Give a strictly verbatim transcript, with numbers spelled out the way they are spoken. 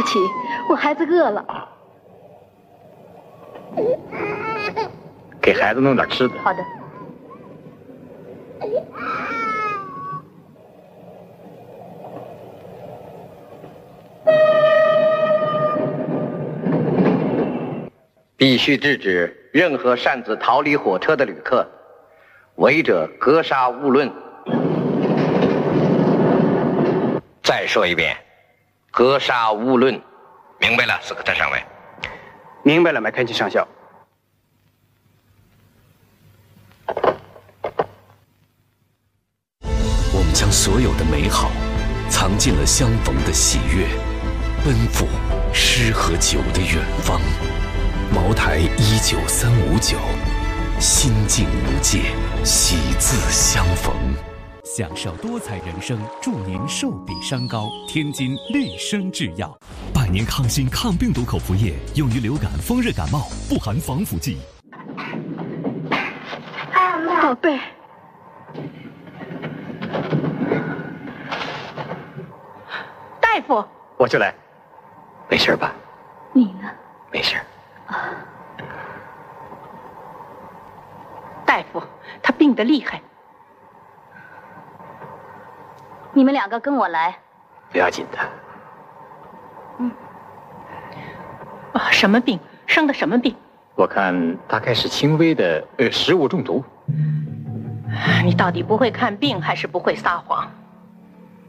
起，我孩子饿了。 给孩子弄点吃的。 好的。 必须制止任何擅自逃离火车的旅客，违者格杀勿论。再说一遍，格杀勿论。明白了，斯科特上尉。 明白了，麦肯齐上校。 我们将所有的美好藏进了相逢的喜悦，奔赴诗和酒的远方。茅台一九三五九，心境无界，喜字相逢。 享受多彩人生，祝您寿比山高。天津绿生制药，百年抗新抗病毒口服液，用于流感、风热感冒，不含防腐剂。 宝贝，大夫， 我就来。 没事吧？ 你呢？ 没事。 大夫，他病得厉害。 你们两个跟我来。 不要紧的。 嗯。啊，什么病？生的什么病？ 我看大概是轻微的呃食物中毒。 你到底不会看病，还是不会撒谎？